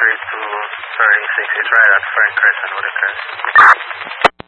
3236 is right at Frank Crescent with a crash.